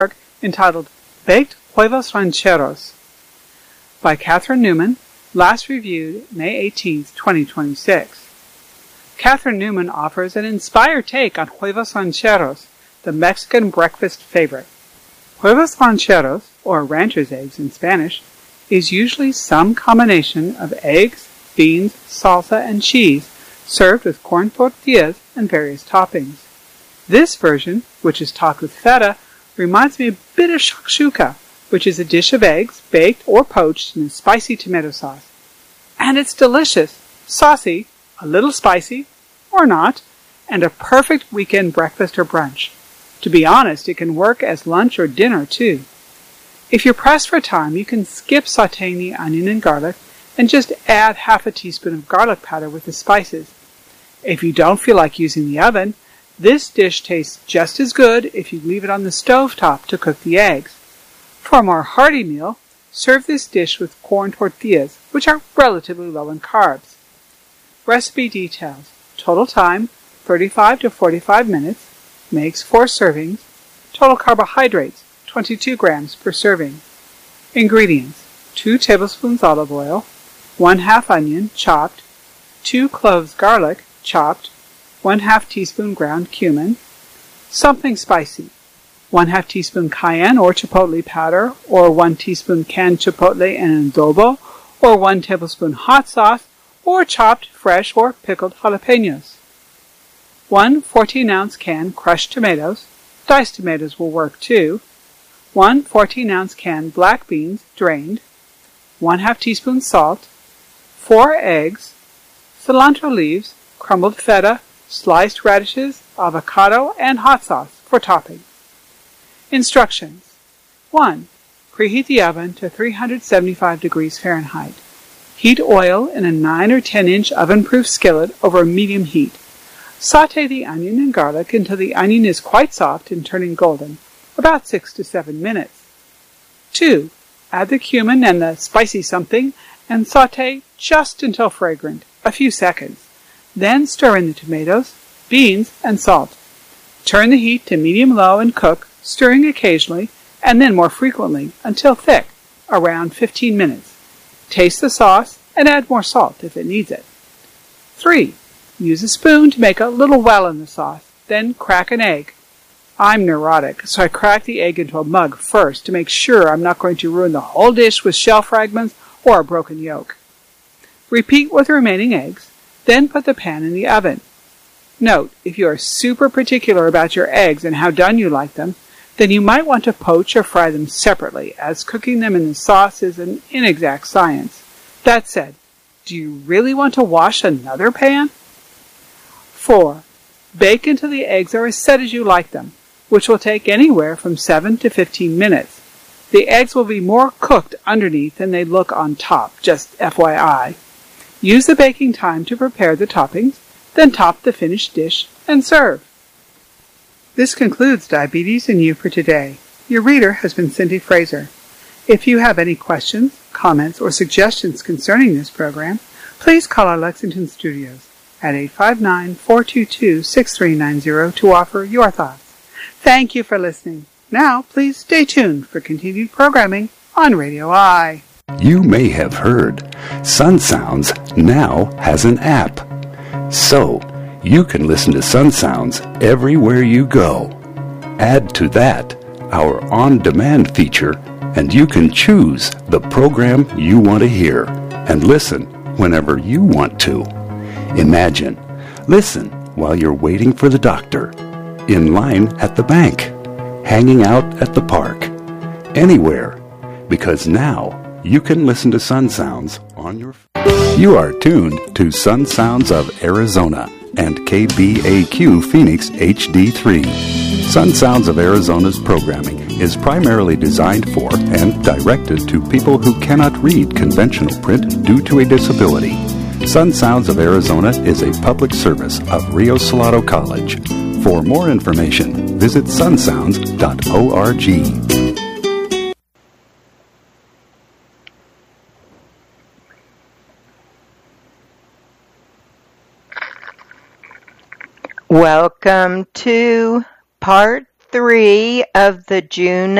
entitled Baked Huevos Rancheros by Catherine Newman, last reviewed May 18, 2026. Catherine Newman offers an inspired take on huevos rancheros, the Mexican breakfast favorite. Huevos rancheros, or rancher's eggs in Spanish, is usually some combination of eggs, beans, salsa, and cheese served with corn tortillas and various toppings. This version, which is topped with feta, reminds me a bit of shakshuka, which is a dish of eggs baked or poached in a spicy tomato sauce. And it's delicious, saucy, a little spicy, or not, and a perfect weekend breakfast or brunch. To be honest, it can work as lunch or dinner too. If you're pressed for time, you can skip sautéing the onion and garlic and just add half a teaspoon of garlic powder with the spices. If you don't feel like using the oven, this dish tastes just as good if you leave it on the stove top to cook the eggs. For a more hearty meal, serve this dish with corn tortillas, which are relatively low in carbs. Recipe details. Total time, 35 to 45 minutes. Makes 4 servings. Total carbohydrates, 22 grams per serving. Ingredients. 2 tablespoons olive oil, 1/2 onion, chopped, 2 cloves garlic, chopped, 1/2 teaspoon ground cumin, something spicy, 1/2 teaspoon cayenne or chipotle powder, or 1 teaspoon canned chipotle and adobo, or 1 tablespoon hot sauce, or chopped, fresh, or pickled jalapenos. 1 14-ounce can crushed tomatoes, diced tomatoes will work too, 1 14-ounce can black beans, drained, 1/2 teaspoon salt, 4 eggs, cilantro leaves, crumbled feta, sliced radishes, avocado, and hot sauce for topping. Instructions. 1. Preheat the oven to 375 degrees Fahrenheit. Heat oil in a 9 or 10-inch oven-proof skillet over medium heat. Sauté the onion and garlic until the onion is quite soft and turning golden, about 6 to 7 minutes. 2. Add the cumin and the spicy something and sauté just until fragrant, a few seconds. Then stir in the tomatoes, beans, and salt. Turn the heat to medium-low and cook, stirring occasionally, and then more frequently, until thick, around 15 minutes. Taste the sauce and add more salt if it needs it. 3. Use a spoon to make a little well in the sauce, then crack an egg. I'm neurotic, so I crack the egg into a mug first to make sure I'm not going to ruin the whole dish with shell fragments or a broken yolk. Repeat with the remaining eggs, then put the pan in the oven. Note, if you are super particular about your eggs and how done you like them, then you might want to poach or fry them separately, as cooking them in the sauce is an inexact science. That said, do you really want to wash another pan? 4. Bake until the eggs are as set as you like them, which will take anywhere from 7 to 15 minutes. The eggs will be more cooked underneath than they look on top, just FYI. Use the baking time to prepare the toppings, then top the finished dish and serve. This concludes Diabetes and You for today. Your reader has been Cindy Fraser. If you have any questions, comments, or suggestions concerning this program, please call our Lexington studios at 859-422-6390 to offer your thoughts. Thank you for listening. Now, please stay tuned for continued programming on Radio I. You may have heard Sun Sounds now has an app. So, you can listen to Sun Sounds everywhere you go. Add to that our on-demand feature, and you can choose the program you want to hear and listen whenever you want to. Imagine, listen while you're waiting for the doctor, in line at the bank, hanging out at the park, anywhere, because now you can listen to Sun Sounds on your phone. You are tuned to Sun Sounds of Arizona and KBAQ Phoenix HD3. Sun Sounds of Arizona's programming is primarily designed for and directed to people who cannot read conventional print due to a disability. Sun Sounds of Arizona is a public service of Rio Salado College. For more information, visit sunsounds.org. Welcome to part 3 of the June